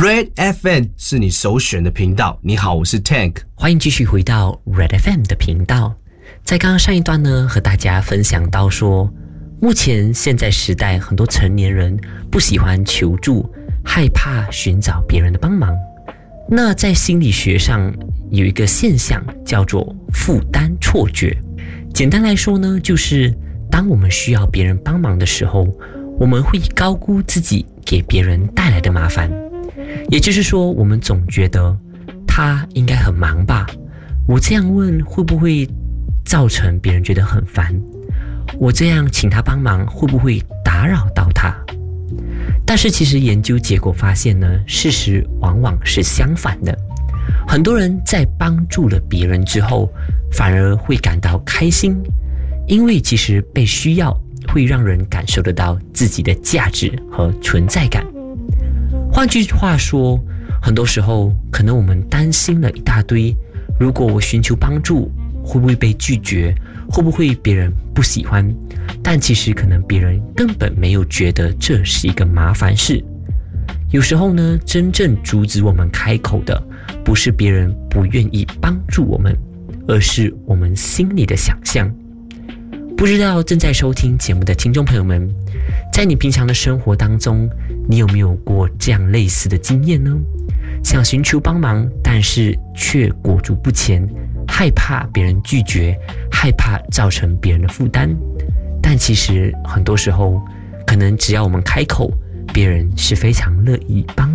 Red FM 是你首选的频道。你好，我是 Tank， 欢迎继续回到 Red FM 的频道。在刚刚上一段呢，和大家分享到说，目前现在时代，很多成年人不喜欢求助，害怕寻找别人的帮忙。那在心理学上有一个现象叫做负担错觉。简单来说呢，就是当我们需要别人帮忙的时候，我们会高估自己给别人带来的麻烦。也就是说，我们总觉得他应该很忙吧，我这样问会不会造成别人觉得很烦，我这样请他帮忙会不会打扰到他。但是其实研究结果发现呢，事实往往是相反的。很多人在帮助了别人之后，反而会感到开心，因为其实被需要会让人感受得到自己的价值和存在感。换句话说，很多时候可能我们担心了一大堆，如果我寻求帮助，会不会被拒绝，会不会别人不喜欢，但其实可能别人根本没有觉得这是一个麻烦事。有时候呢，真正阻止我们开口的，不是别人不愿意帮助我们，而是我们心里的想象。不知道正在收听节目的听众朋友们，在你平常的生活当中，你有没有过这样类似的经验呢？想寻求帮忙，但是却裹足不前，害怕别人拒绝，害怕造成别人的负担。但其实很多时候，可能只要我们开口，别人是非常乐意帮